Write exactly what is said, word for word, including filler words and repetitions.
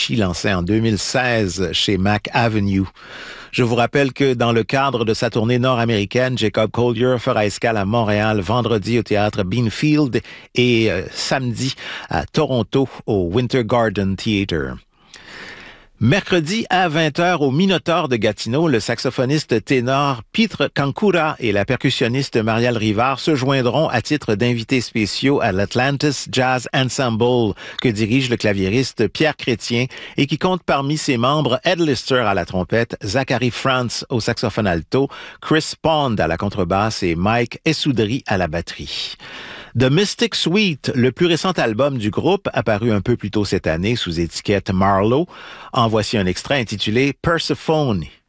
Avicii, lancé en deux mille seize chez Mac Avenue. Je vous rappelle que dans le cadre de sa tournée nord-américaine, Jacob Collier fera escale à Montréal vendredi au théâtre Beanfield et euh, samedi à Toronto au Winter Garden Theatre. Mercredi à vingt heures au Minotaur de Gatineau, le saxophoniste ténor Pitre Kankura et la percussionniste Marielle Rivard se joindront à titre d'invités spéciaux à l'Atlantis Jazz Ensemble que dirige le claviériste Pierre Chrétien et qui compte parmi ses membres Ed Lister à la trompette, Zachary France au saxophone alto, Chris Pond à la contrebasse et Mike Essoudry à la batterie. The Mystic Suite, le plus récent album du groupe, apparu un peu plus tôt cette année sous étiquette Marlowe. En voici un extrait intitulé Persephone.